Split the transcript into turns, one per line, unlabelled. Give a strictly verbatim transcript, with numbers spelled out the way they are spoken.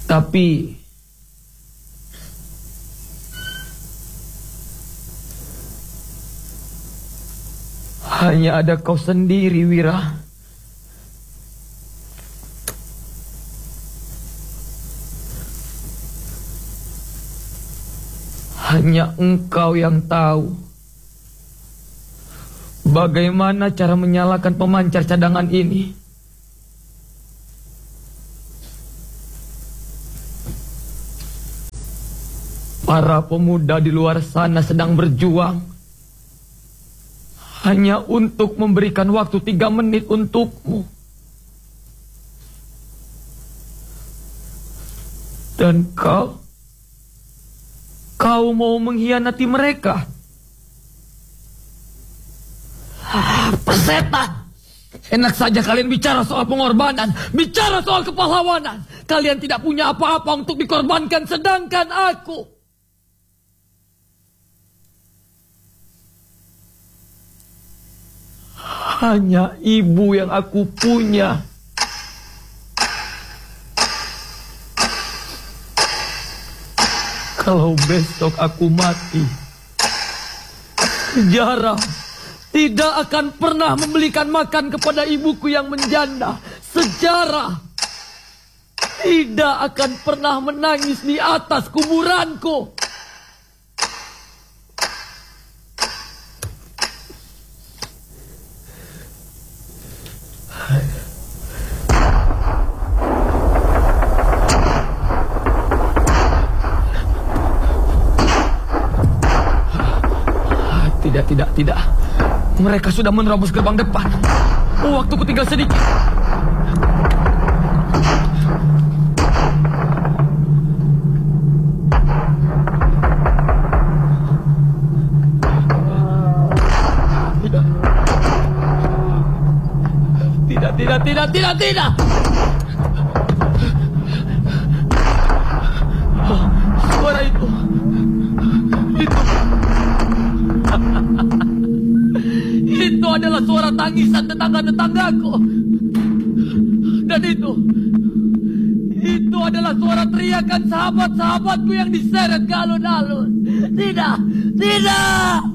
Tapi hanya ada kau sendiri, Wira. Hanya engkau yang tahu bagaimana cara menyalakan pemancar cadangan ini. Para pemuda di luar sana sedang berjuang hanya untuk memberikan waktu tiga menit untukmu. Dan kau Kau mau mengkhianati mereka? Ah, persetan! Enak saja kalian bicara soal pengorbanan, bicara soal kepahlawanan. Kalian tidak punya apa-apa untuk dikorbankan, sedangkan aku... hanya ibu yang aku punya. Kalau besok aku mati, sejarah tidak akan pernah membelikan makan kepada ibuku yang menjanda. Sejarah tidak akan pernah menangis di atas kuburanku. Tidak, tidak, tidak. Mereka sudah menerobos gerbang depan. Waktuku tinggal sedikit. Tidak. Tidak, tidak, tidak, tidak, tidak. Suara itu. Itu. Itu adalah suara tangisan tetangga-tetanggaku. Dan itu Itu adalah suara teriakan sahabat-sahabatku yang diseret ke alun-alun. Tidak, tidak.